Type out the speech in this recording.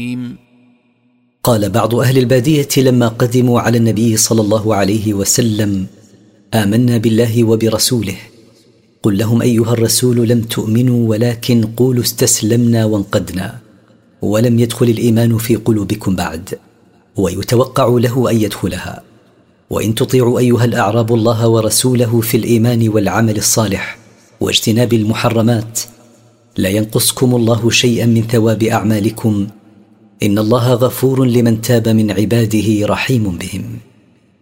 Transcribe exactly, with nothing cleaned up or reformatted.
الرجيم. قال بعض أهل البادية لما قدموا على النبي صلى الله عليه وسلم: آمنا بالله وبرسوله. قل لهم أيها الرسول: لم تؤمنوا ولكن قولوا استسلمنا وانقدنا، ولم يدخل الإيمان في قلوبكم بعد، ويتوقع له أن يدخلها. وإن تطيعوا أيها الأعراب الله ورسوله في الإيمان والعمل الصالح واجتناب المحرمات لا ينقصكم الله شيئا من ثواب أعمالكم، إن الله غفور لمن تاب من عباده رحيم بهم.